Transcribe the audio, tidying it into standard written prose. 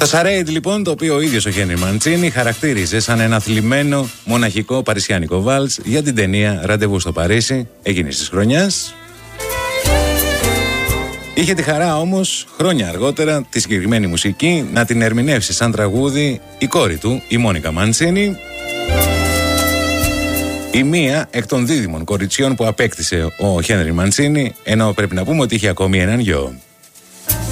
Το Σαρέιντ λοιπόν, το οποίο ο ίδιος ο Χένρι Μαντσίνι χαρακτήριζε σαν ένα θλιμμένο μοναχικό παρισιάνικο βάλς για την ταινία «Ραντεβού στο Παρίσι» εκείνης της χρονιάς. Είχε τη χαρά όμως χρόνια αργότερα τη συγκεκριμένη μουσική να την ερμηνεύσει σαν τραγούδι η κόρη του, η Μόνικα Μαντσίνι, η μία εκ των δίδυμων κοριτσιών που απέκτησε ο Χένρι Μαντσίνι, ενώ πρέπει να πούμε ότι είχε ακόμη έναν γιο.